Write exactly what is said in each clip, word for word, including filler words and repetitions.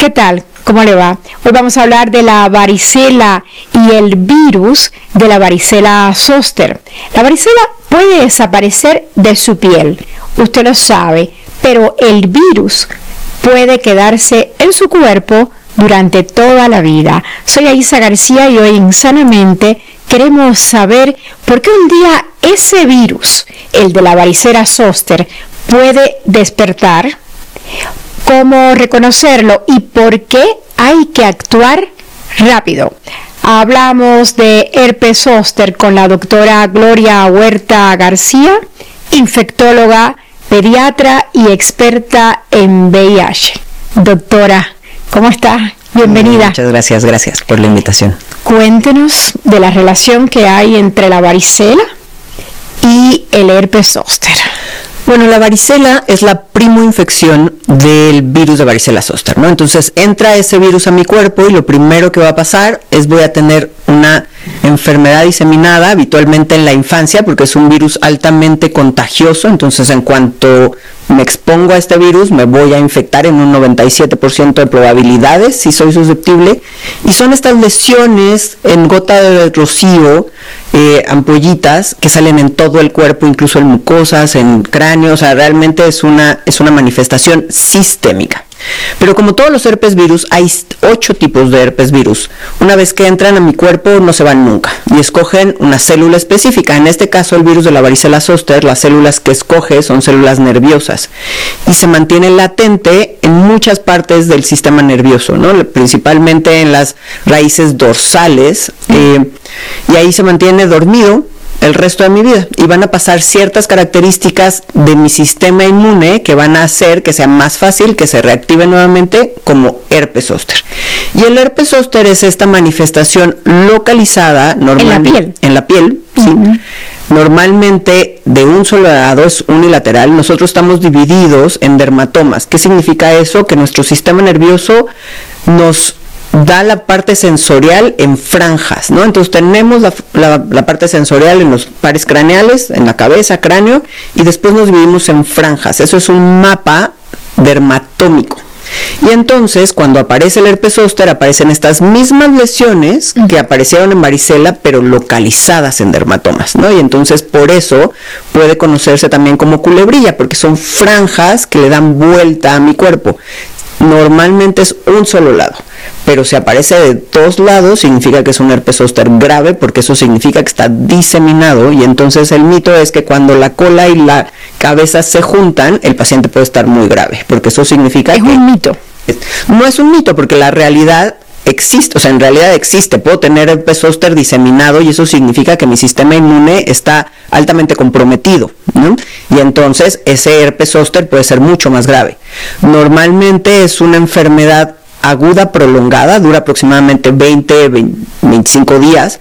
¿Qué tal? ¿Cómo le va? Hoy vamos a hablar de la varicela y el virus de la varicela zóster. La varicela puede desaparecer de su piel, usted lo sabe, pero el virus puede quedarse en su cuerpo durante toda la vida. Soy Aisa García y hoy en Sanamente queremos saber por qué un día ese virus, el de la varicela zóster, puede despertar, cómo reconocerlo y por qué hay que actuar rápido. Hablamos de herpes zóster con la doctora Gloria Huerta García, infectóloga, pediatra y experta en V I H. Doctora, ¿cómo está? Bienvenida. Muchas gracias, gracias por la invitación. Cuéntenos de la relación que hay entre la varicela y el herpes zóster. Bueno, la varicela es la primoinfección del virus de varicela zóster, ¿no? Entonces entra ese virus a mi cuerpo y lo primero que va a pasar es voy a tener una enfermedad diseminada habitualmente en la infancia porque es un virus altamente contagioso. Entonces en cuanto me expongo a este virus me voy a infectar en un noventa y siete por ciento de probabilidades si soy susceptible, y son estas lesiones en gota de rocío, eh, ampollitas que salen en todo el cuerpo, incluso en mucosas, en cráneo. O sea, realmente es una, es una manifestación sistémica. Pero como todos los herpes virus, hay ocho tipos de herpes virus. Una vez que entran a mi cuerpo no se van nunca y escogen una célula específica. En este caso el virus de la varicela zóster, las células que escoge son células nerviosas y se mantiene latente en muchas partes del sistema nervioso, ¿no? Principalmente en las raíces dorsales, eh, y ahí se mantiene dormido el resto de mi vida, y van a pasar ciertas características de mi sistema inmune que van a hacer que sea más fácil que se reactive nuevamente como herpes zóster. Y el herpes zóster es esta manifestación localizada normal, en la piel, en la piel, ¿sí? Uh-huh. Normalmente de un solo lado, es unilateral. Nosotros estamos divididos en dermatomas. ¿Qué significa eso? Que nuestro sistema nervioso nos da la parte sensorial en franjas, ¿no? Entonces tenemos la, la, la parte sensorial en los pares craneales, en la cabeza, cráneo, y después nos dividimos en franjas. Eso es un mapa dermatómico. Y entonces, cuando aparece el herpes zóster, aparecen estas mismas lesiones que aparecieron en varicela, pero localizadas en dermatomas, ¿no? Y entonces, por eso, puede conocerse también como culebrilla, porque son franjas que le dan vuelta a mi cuerpo. Normalmente es un solo lado, pero si aparece de dos lados significa que es un herpes zóster grave, porque eso significa que está diseminado. Y entonces el mito es que cuando la cola y la cabeza se juntan, el paciente puede estar muy grave, porque eso significa es que... Es un mito. No es un mito, porque la realidad existe, o sea, en realidad existe. Puedo tener herpes zóster diseminado y eso significa que mi sistema inmune está altamente comprometido, ¿no? Y entonces ese herpes zóster puede ser mucho más grave. Normalmente es una enfermedad aguda prolongada, dura aproximadamente veinte, veinticinco días,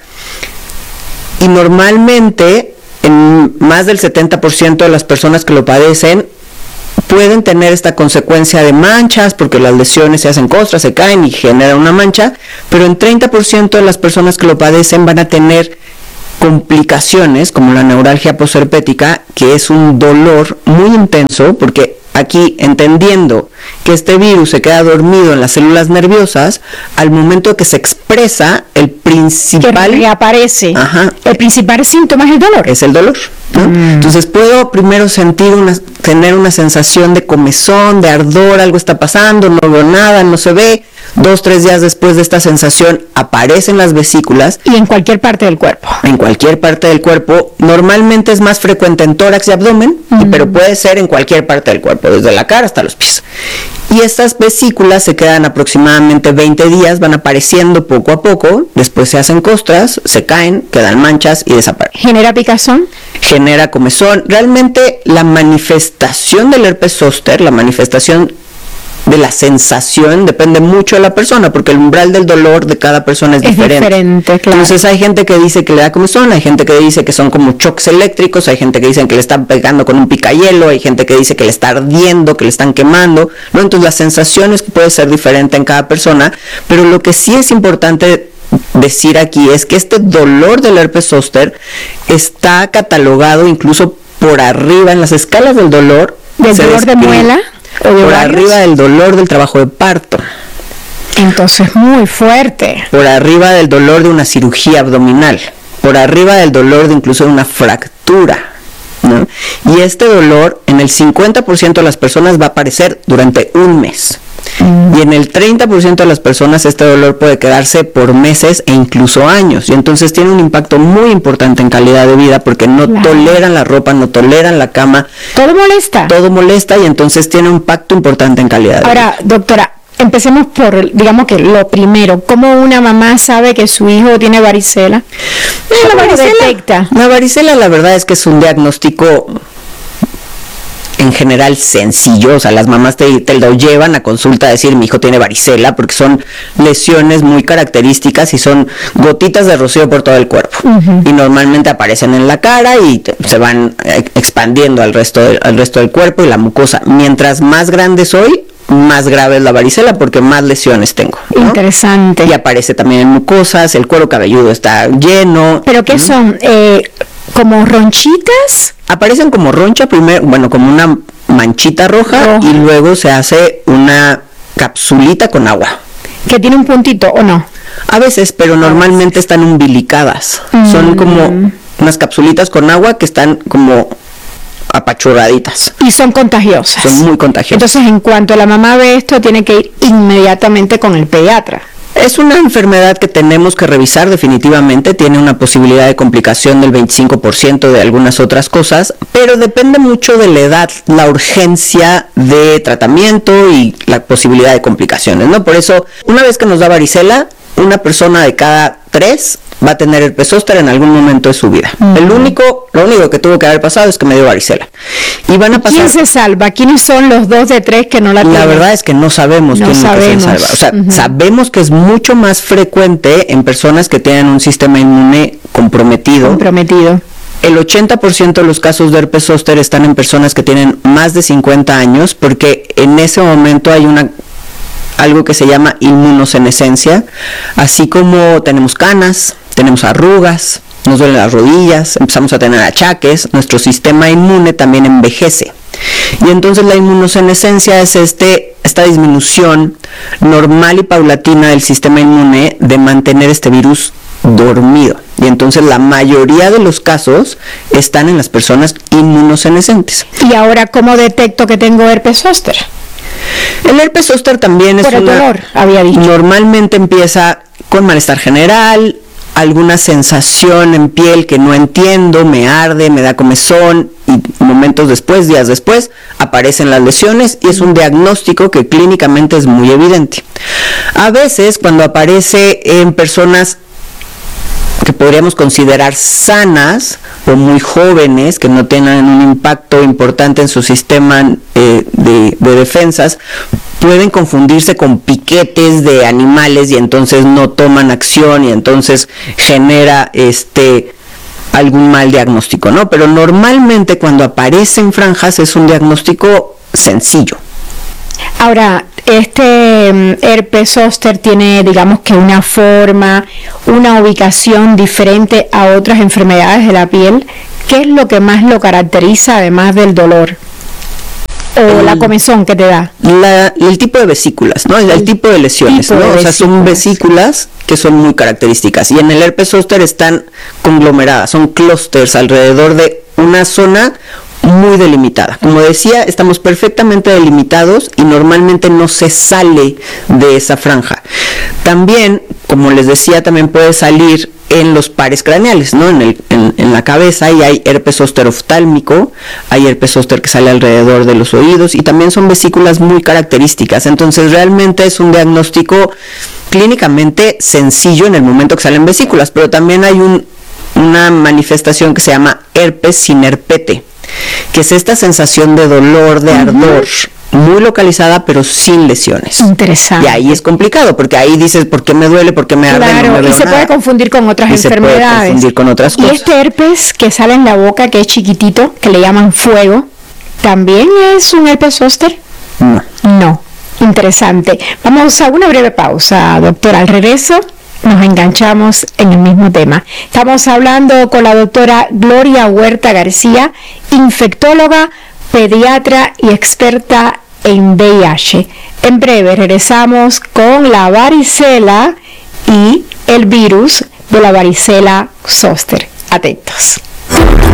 y normalmente en más del setenta por ciento de las personas que lo padecen pueden tener esta consecuencia de manchas, porque las lesiones se hacen costras, se caen y generan una mancha, pero en treinta por ciento de las personas que lo padecen van a tener complicaciones como la neuralgia posherpética, que es un dolor muy intenso, porque aquí, entendiendo que este virus se queda dormido en las células nerviosas, al momento que se expresa, el principal... Que reaparece. Ajá, el principal síntoma es el dolor. Es el dolor, ¿no? Mm. Entonces puedo primero sentir una, tener una sensación de comezón, de ardor, algo está pasando, no veo nada, no se ve. Dos, tres días después de esta sensación aparecen las vesículas. Y en cualquier parte del cuerpo. En cualquier parte del cuerpo. Normalmente es más frecuente en tórax y abdomen, mm. y, pero puede ser en cualquier parte del cuerpo, desde la cara hasta los pies. Y estas vesículas se quedan aproximadamente veinte días, van apareciendo poco a poco, después se hacen costras, se caen, quedan manchas y desaparecen. ¿Genera picazón? Genera comezón. Realmente la manifestación del herpes zóster, la manifestación de la sensación depende mucho de la persona, porque el umbral del dolor de cada persona es, es diferente. diferente, claro. Entonces hay gente que dice que le da comezón, hay gente que dice que son como choques eléctricos, hay gente que dice que le están pegando con un picayelo, hay gente que dice que le está ardiendo, que le están quemando, ¿no? Entonces la sensación es que puede ser diferente en cada persona, pero lo que sí es importante decir aquí es que este dolor del herpes zóster está catalogado incluso por arriba en las escalas del dolor. ¿Del dolor de muela? Por arriba del dolor del trabajo de parto. Entonces, muy fuerte. Por arriba del dolor de una cirugía abdominal, por arriba del dolor de incluso de una fractura, ¿no? Y este dolor en el cincuenta por ciento de las personas va a aparecer durante un mes. Mm. Y en el treinta por ciento de las personas este dolor puede quedarse por meses e incluso años. Y entonces tiene un impacto muy importante en calidad de vida porque no claro. toleran la ropa, no toleran la cama. Todo molesta. Todo molesta y entonces tiene un impacto importante en calidad de Ahora, vida. Ahora, doctora, empecemos por, digamos que lo primero, ¿cómo una mamá sabe que su hijo tiene varicela? ¿Cómo la varicela detecta? La varicela, la verdad es que es un diagnóstico en general sencillo, o sea, las mamás te, te lo llevan a consulta a decir mi hijo tiene varicela porque son lesiones muy características y son gotitas de rocío por todo el cuerpo uh-huh. y normalmente aparecen en la cara y te, se van expandiendo al resto, de, al resto del cuerpo y la mucosa. Mientras más grande soy, más grave es la varicela porque más lesiones tengo, ¿no? Interesante. Y aparece también en mucosas, el cuero cabelludo está lleno. ¿Pero qué ¿Mm? son? Eh, ¿Como ronchitas? Aparecen como roncha primero, bueno, como una manchita roja oh. y luego se hace una capsulita con agua. ¿Que tiene un puntito o no? A veces, pero normalmente están umbilicadas. Mm. Son como unas capsulitas con agua que están como apachurraditas. Y son contagiosas. Son muy contagiosas. Entonces, en cuanto la mamá ve esto, tiene que ir inmediatamente con el pediatra. Es una enfermedad que tenemos que revisar definitivamente, tiene una posibilidad de complicación del veinticinco por ciento de algunas otras cosas, pero depende mucho de la edad, la urgencia de tratamiento y la posibilidad de complicaciones, ¿no? Por eso, una vez que nos da varicela, una persona de cada tres va a tener herpes zóster en algún momento de su vida. Uh-huh. El único, lo único que tuvo que haber pasado es que me dio varicela. Y van a pasar. ¿Quién se salva? ¿Quiénes son los dos de tres que no la tienen? La verdad es que no sabemos no quién sabemos. se salva. O sea, uh-huh. sabemos que es mucho más frecuente en personas que tienen un sistema inmune comprometido. Comprometido. El ochenta por ciento de los casos de herpes zóster están en personas que tienen más de cincuenta años, porque en ese momento hay una algo que se llama inmunosenescencia, así como tenemos canas, tenemos arrugas, nos duelen las rodillas, empezamos a tener achaques, nuestro sistema inmune también envejece. Y entonces la inmunosenescencia es este, esta disminución normal y paulatina del sistema inmune de mantener este virus dormido. Y entonces la mayoría de los casos están en las personas inmunosenescentes. ¿Y ahora cómo detecto que tengo herpes zóster? El herpes zóster también es Por el una, dolor, había dicho. Normalmente empieza con malestar general, alguna sensación en piel que no entiendo, me arde, me da comezón y momentos después, días después, aparecen las lesiones y es un diagnóstico que clínicamente es muy evidente. A veces cuando aparece en personas que podríamos considerar sanas o muy jóvenes, que no tengan un impacto importante en su sistema eh, de, de defensas, pueden confundirse con piquetes de animales y entonces no toman acción y entonces genera este algún mal diagnóstico, ¿no? Pero normalmente cuando aparecen franjas es un diagnóstico sencillo. Ahora, este herpes zóster tiene, digamos que una forma, una ubicación diferente a otras enfermedades de la piel. ¿Qué es lo que más lo caracteriza además del dolor? O el, la comezón que te da. La, el tipo de vesículas, ¿no? El, el tipo de lesiones, tipo ¿no? De o sea, son vesículas que son muy características. Y en el herpes zóster están conglomeradas, son clústeres alrededor de una zona muy delimitada. Como decía, estamos perfectamente delimitados y normalmente no se sale de esa franja. También, como les decía, también puede salir en los pares craneales, ¿no? En, el, en, en la cabeza y hay herpes zóster oftálmico, hay herpes zóster que sale alrededor de los oídos y también son vesículas muy características. Entonces realmente es un diagnóstico clínicamente sencillo en el momento que salen vesículas, pero también hay un, una manifestación que se llama herpes sin herpete, que es esta sensación de dolor, de ardor, uh-huh. muy localizada pero sin lesiones. Interesante. Y ahí es complicado porque ahí dices, ¿por qué me duele? ¿Por qué me arde? Claro, no me veo y se nada. puede confundir con otras y enfermedades. Se puede confundir con otras y cosas. este herpes que sale en la boca, que es chiquitito, que le llaman fuego, ¿también es un herpes zóster? No. No. Interesante. Vamos a una breve pausa, doctora. Al regreso nos enganchamos en el mismo tema. Estamos hablando con la doctora Gloria Huerta García, infectóloga, pediatra y experta en V I H. En breve regresamos con la varicela y el virus de la varicela zóster. Atentos.